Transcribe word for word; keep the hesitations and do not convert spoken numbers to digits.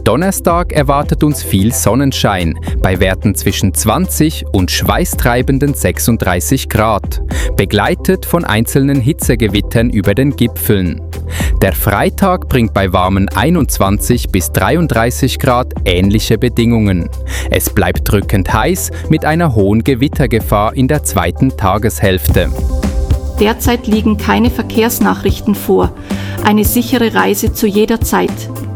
Donnerstag erwartet uns viel Sonnenschein, bei Werten zwischen zwanzig und schweißtreibenden sechsunddreißig Grad, begleitet von einzelnen Hitzegewittern über den Gipfeln. Der Freitag bringt bei warmen einundzwanzig bis dreiunddreißig Grad ähnliche Bedingungen. Es bleibt drückend heiß mit einer hohen Gewittergefahr in der zweiten Tageshälfte. Derzeit liegen keine Verkehrsnachrichten vor. Eine sichere Reise zu jeder Zeit.